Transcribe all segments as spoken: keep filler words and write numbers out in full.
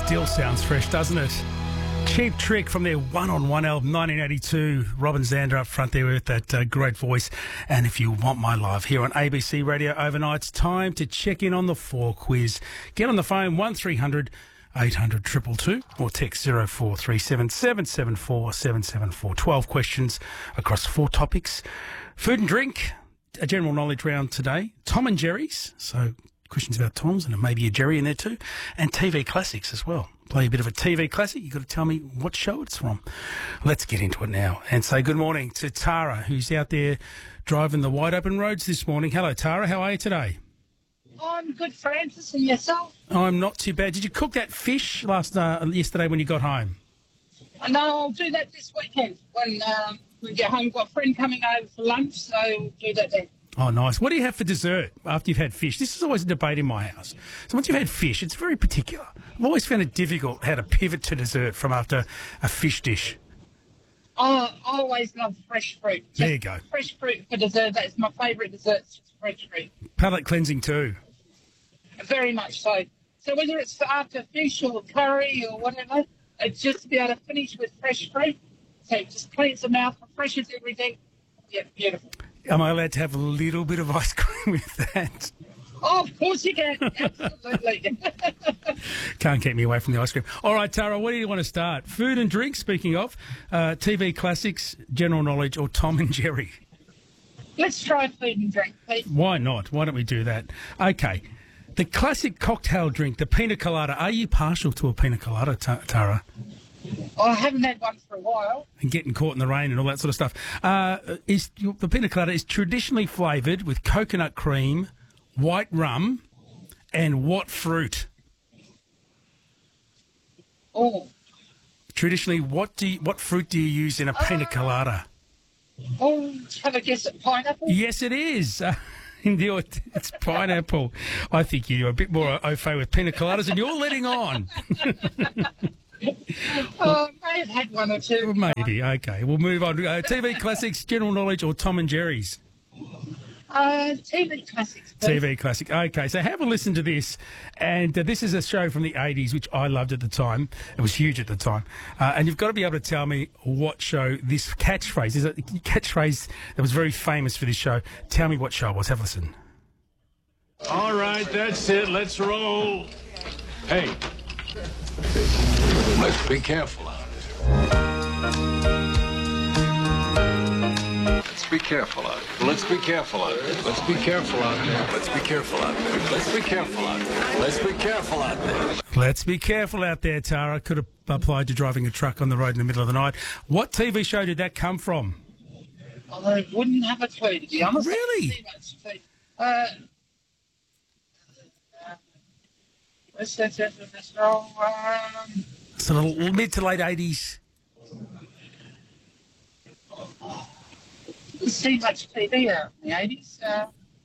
Still sounds fresh, doesn't it? Cheap Trick from their one-on-one album, nineteen eighty-two. Robin Zander up front there with that uh, great voice. And if you want my love here on A B C Radio Overnight, it's time to check in on the four quiz. Get on the phone, one three hundred eight hundred two two two or text zero four three seven seven seven four seven seven four. twelve questions across four topics. Food and drink, a general knowledge round today. Tom and Jerry's, so questions about Tom's and maybe a Jerry in there too. And T V classics as well. Play a bit of a T V classic. You've got to tell me what show it's from. Let's get into it now and say good morning to Tara, who's out there driving the wide open roads this morning. Hello, Tara. How are you today? I'm good, Francis, and yourself? I'm not too bad. Did you cook that fish last uh, yesterday when you got home? No, I'll do that this weekend when um, we get home. Got a friend coming over for lunch, so we'll do that then. Oh, nice. What do you have for dessert after you've had fish? This is always a debate in my house. So once you've had fish, it's very particular. I've always found it difficult how to pivot to dessert from after a fish dish. I always love fresh fruit. Just There you go. Fresh fruit for dessert. That's my favourite dessert, just fresh fruit. Palate cleansing too. Very much so. So whether it's after fish or curry or whatever, it's just to be able to finish with fresh fruit. So it just cleans the mouth, refreshes everything. Yeah, beautiful. Am I allowed to have a little bit of ice cream with that? Oh, of course you can. Absolutely. Can't keep me away from the ice cream. All right, Tara, where do you want to start? Food and drink, speaking of, uh, T V classics, general knowledge, or Tom and Jerry? Let's try food and drink, please. Why not? Why don't we do that? Okay. The classic cocktail drink, the pina colada. Are you partial to a pina colada, Ta- Tara? I haven't had one for a while. And getting caught in the rain and all that sort of stuff. Uh, is the pina colada is traditionally flavoured with coconut cream, white rum, and what fruit? Oh. Traditionally, what do you, what fruit do you use in a pina colada? Oh, have a guess at pineapple? Yes, it is. Uh, indeed, it's pineapple. I think you're a bit more au fait with pina coladas, and you're letting on. Oh, I may have had one or two. Maybe. Okay, we'll move on. Uh, T V classics, general knowledge, or Tom and Jerry's? Uh, T V classics, please. T V classic. Okay, so have a listen to this. And uh, this is a show from the eighties, which I loved at the time. It was huge at the time. Uh, and you've got to be able to tell me what show this catchphrase is. A catchphrase that was very famous for this show. Tell me what show it was. Have a listen. All right, that's it. Let's roll. Hey. Let's be careful out there. Let's be careful out there. Let's be careful out there. Let's be careful out there. Let's be careful out there. Let's be careful out there. Let's be careful out there. Let's be careful out there, Tara. Could have applied to driving a truck on the road in the middle of the night. What T V show did that come from? I wouldn't have a clue, to be honest. Really? Uh, let's, let's, let's, let's roll. Um, Sort of mid to late eighties. didn't see much T V out in the eighties. Uh,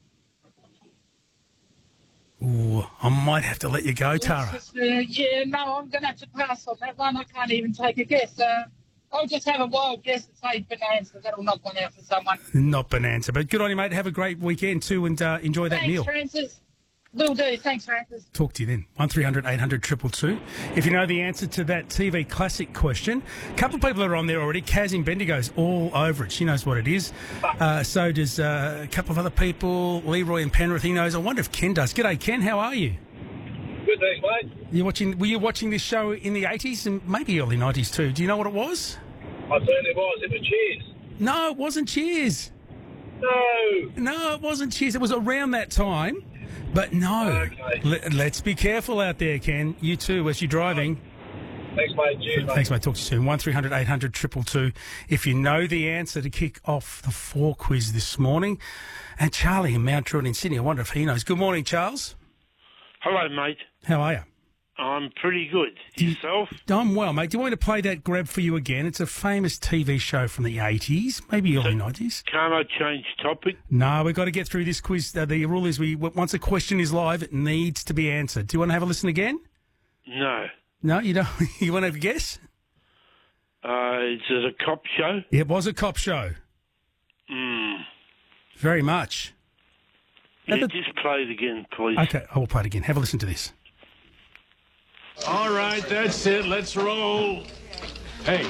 Ooh, I might have to let you go, Tara. just, uh, yeah, no, I'm going to have to pass on that one. I can't even take a guess. Uh, I'll just have a wild guess and say Bonanza. That'll knock one out for someone. Not Bonanza, but good on you, mate. Have a great weekend too and uh, enjoy that Thanks, meal. Francis. Will do. Thanks, Francis. Talk to you then. one three hundred eight hundred two two two. If you know the answer to that T V classic question, a couple of people are on there already. Kaz in Bendigo's all over it. She knows what it is. Uh, so does uh, a couple of other people. Leroy in Penrith, he knows. I wonder if Ken does. G'day, Ken. How are you? Good, thanks, mate. You watching? Were you watching this show in the eighties and maybe early nineties too? Do you know what it was? I certainly was. It was Cheers. No, it wasn't Cheers. No. No, it wasn't Cheers. It was around that time. But no, Okay. Let, let's be careful out there, Ken. You too, as you're driving. Thanks, mate. Cheers, mate. Thanks, mate. Talk to you soon. one three hundred eight hundred two two two. If you know the answer to kick off the four quiz this morning. And Charlie in Mount Druitt in Sydney, I wonder if he knows. Good morning, Charles. Hello, mate. How are you? I'm pretty good. Yourself? I'm well, mate. Do you want me to play that grab for you again? It's a famous T V show from the eighties, maybe early nineties. Can't I change topic? No, we've got to get through this quiz. Uh, the rule is we once a question is live, it needs to be answered. Do you want to have a listen again? No. No, you don't. You want to have a guess? Uh, is it a cop show? It was a cop show. Hmm. Very much. Yeah, the- just play it again, please. Okay, I will play it again. Have a listen to this. All right, that's it. Let's roll. Hey,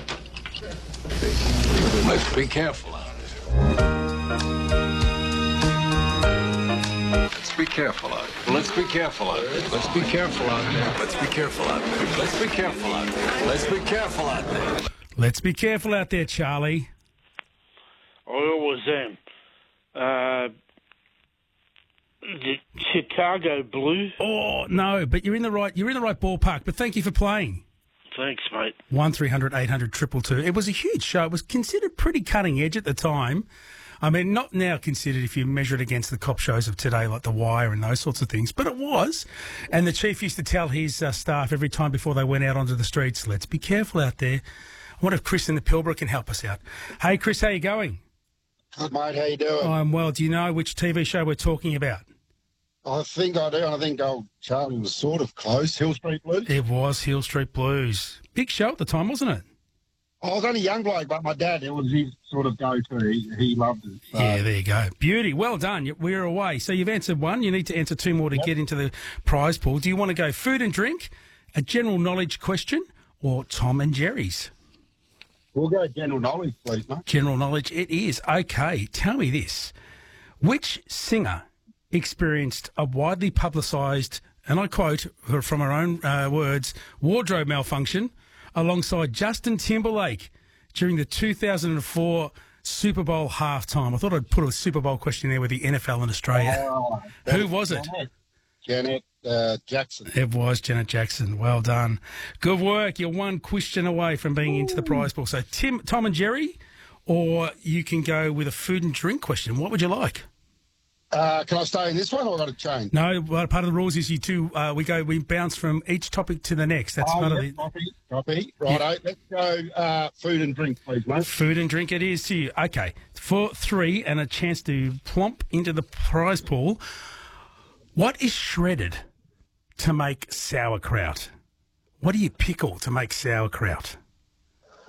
Let's be careful out there. Let's be careful out there. Let's be careful out there. Let's be careful out there. Let's be careful out there. Let's be careful out there. Let's be careful out there. Let's be careful out there, Charlie. I always am. Uh, the Chicago Blues. Oh no, but you're in the right. You're in the right ballpark. But thank you for playing. Thanks, mate. One three hundred eight hundred triple two. It was a huge show. It was considered pretty cutting edge at the time. I mean, not now considered if you measure it against the cop shows of today, like The Wire and those sorts of things, but it was. And the chief used to tell his uh, staff every time before they went out onto the streets, let's be careful out there. I wonder if Chris in the Pilbara can help us out. Hey, Chris, how you going? Good, mate. How you doing? I'm well. Do you know which T V show we're talking about? I think I do. I think old Charlie was sort of close. Hill Street Blues. It was Hill Street Blues. Big show at the time, wasn't it? I was only a young bloke, but my dad, it was his sort of go-to. He, he loved it. So. Yeah, there you go. Beauty. Well done. You- We're away. So you've answered one. You need to answer two more to get into the prize pool. Do you want to go food and drink, a general knowledge question, or Tom and Jerry's? We'll go general knowledge, please, mate. General knowledge it is. Okay, tell me this. Which singer experienced a widely publicised, and I quote her from her own uh, words, wardrobe malfunction alongside Justin Timberlake during the two thousand four Super Bowl halftime? I thought I'd put a Super Bowl question there with the N F L in Australia. Oh, Who was it? Janet, Janet uh, Jackson. It was Janet Jackson. Well done. Good work. You're one question away from being into the prize pool. So Tim, Tom and Jerry, or you can go with a food and drink question. What would you like? Uh, can I stay in this one, or I've got to change? No, well, part of the rules is you two, uh, we go, we bounce from each topic to the next. That's Oh, part yeah, of the copy, copy. Righto. Let's go uh, food and drink, please, mate. food and drink. It is to you. Okay, for three and a chance to plump into the prize pool. What is shredded to make sauerkraut? What do you pickle to make sauerkraut?